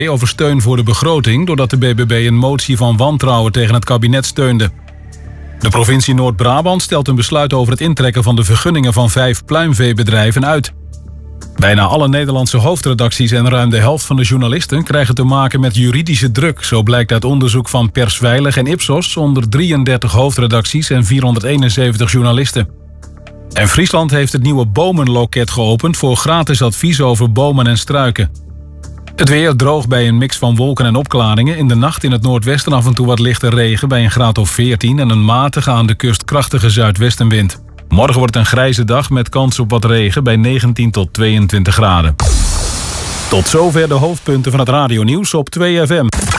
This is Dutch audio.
over steun voor de begroting, doordat de BBB een motie van wantrouwen tegen het kabinet steunde. De provincie Noord-Brabant stelt een besluit over het intrekken van de vergunningen van 5 pluimveebedrijven uit. Bijna alle Nederlandse hoofdredacties en ruim de helft van de journalisten krijgen te maken met juridische druk. Zo blijkt uit onderzoek van Persveilig en Ipsos onder 33 hoofdredacties en 471 journalisten. En Friesland heeft het nieuwe bomenloket geopend voor gratis advies over bomen en struiken. Het weer droog bij een mix van wolken en opklaringen. In de nacht in het noordwesten af en toe wat lichte regen bij een graad of 14... en een matige aan de kust krachtige zuidwestenwind. Morgen wordt een grijze dag met kans op wat regen bij 19 tot 22 graden. Tot zover de hoofdpunten van het radionieuws op 2FM.